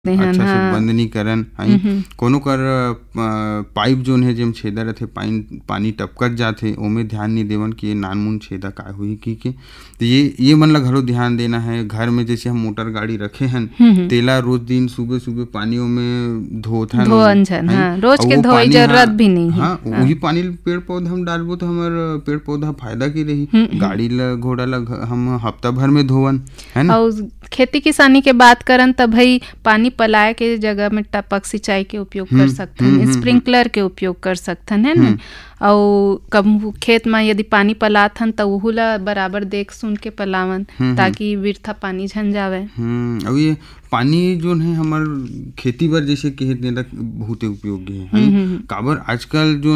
अच्छा से बंद नहीं करन है। कोनो कर पाइप जोन है जेम छेदा रहथे, पानी टपकत जाथे, ओमे ध्यान नहीं देवन कि ये नानमुन छेदा का होही की के। तो ये मन ला घलो ध्यान देना है। घर में जैसे हम मोटर गाड़ी रखे हन, तेला रोज दिन सुबह सुबह पानियों में धोथन, रोज के धोई जरूरत भी नहीं है। हाँ, वही पानी पेड़ पौधा हम डालबो तो हमार पेड़ पौधा फायदा की रही। गाड़ी ला घोड़ा ला हम हफ्ता भर में धोवन, है ना। और खेती किसानी के बात करन तब भाई पानी पलाए के जगह में टपक सिंचाई के उपयोग कर सकथन, स्प्रिंकलर के उपयोग कर सकथन, है ना। और कब खेत में यदि पानी पलाथन तो उहू ला बराबर देख सुन के पलावन, ताकि वृथा पानी झन जावे। अब ये पानी जो है हमार खेती बर जैसे कहे तेला बहुत उपयोगी है। काबर आजकल जो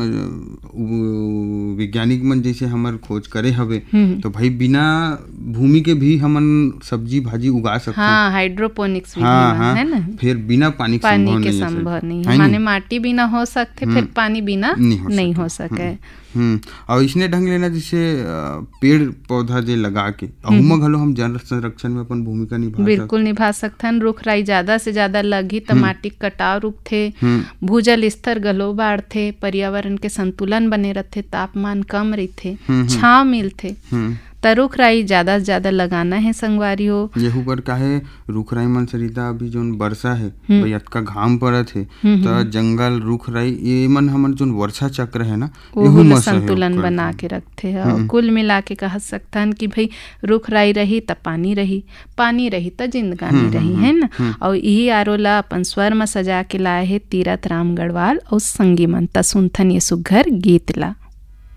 वैज्ञानिक मन जैसे हमार खोज करे हवे, तो भाई बिना भूमि के भी हमन सब्जी भाजी उगा सकते हैं। हाँ, हाइड्रोपोनिक्स है ना। फिर बिना पानी के संभव नहीं है, माने माटी बिना हो सकते, फिर पानी बिना नहीं हो सके। और इसने ढंग लेना जैसे पेड़ पौधा जे लगा के अहुमा घलो हम जल संरक्षण में अपन भूमिका निभा सकथन। रुख राई ज्यादा से ज्यादा लगी तो माटी कटाव रुकथे, भूजल स्तर घलो बाढ़थे, पर्यावरण के संतुलन बने रहथे, तापमान कम रहथे, छांव मिलथे। त रुख राई ज्यादा से ज्यादा लगाना है संगवारी हो। यहू बर काहे रुख राई मन सरिता अभी जोन वर्षा है भाई अतका घाम पड़त है, तो जंगल रुख राई ये मन हमन जोन वर्षा चक्र है ना, यहू संतुलन बना के रखते है। कुल मिला के कह सकथन कि भाई रुख राई रही त पानी रही, पानी रही त जिंदगानी रही, है ना। और यही आरो ला अपन स्वर में सजा के लाए है तीरथ राम गढ़वाल और संगी मन। त सुनथन ये सुघर गीत ला।